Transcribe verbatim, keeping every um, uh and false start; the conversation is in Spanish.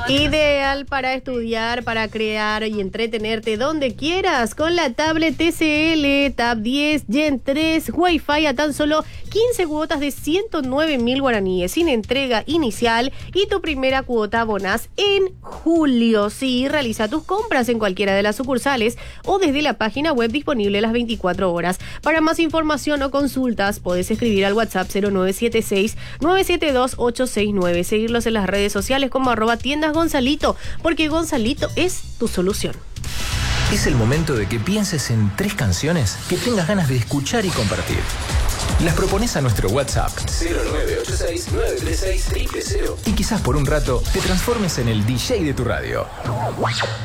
Ideal para estudiar, para crear y entretenerte donde quieras con la tablet T C L Tab diez Gen tres Wi-Fi a tan solo quince cuotas de ciento nueve mil guaraníes sin entrega inicial y tu primera cuota abonás en julio. Sí, realiza tus compras en cualquiera de las sucursales o desde la página web disponible las veinticuatro horas. Para más información o consultas podés escribir al WhatsApp cero nueve siete seis nueve siete dos ocho seis nueve. Seguirlos en las redes sociales como arroba tiendas Gonzalito, porque Gonzalito es tu solución. Es el momento de que pienses en tres canciones que tengas ganas de escuchar y compartir. Las propones a nuestro WhatsApp cero nueve ocho seis nueve tres seis cero cero cero y quizás por un rato te transformes en el D J de tu radio.